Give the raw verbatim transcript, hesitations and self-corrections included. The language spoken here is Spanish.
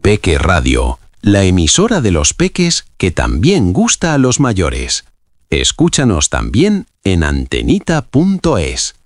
Peque Radio, la emisora de los peques que también gusta a los mayores. Escúchanos también en antenita punto es.